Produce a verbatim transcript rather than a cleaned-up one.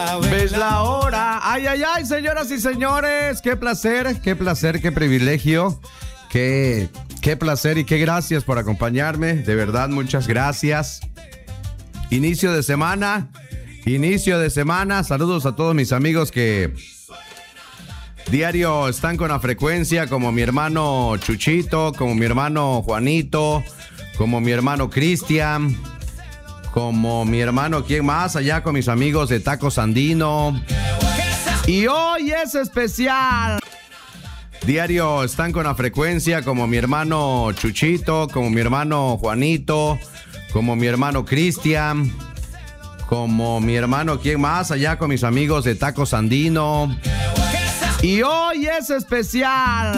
¿Ves la hora? Ay, ay, ay, señoras y señores, qué placer, qué placer, qué privilegio, qué, qué placer y qué gracias por acompañarme, de verdad, muchas gracias. Inicio de semana, inicio de semana, saludos a todos mis amigos que diario están con la frecuencia, como mi hermano Chuchito, como mi hermano Juanito, como mi hermano Cristian, como mi hermano, ¿quién más? Allá con mis amigos de Tacos Andino. Y hoy es especial. Diario están con la frecuencia, como mi hermano Chuchito, como mi hermano Juanito, como mi hermano Cristian, como mi hermano, ¿quién más? Allá con mis amigos de Tacos Andino. Y hoy es especial.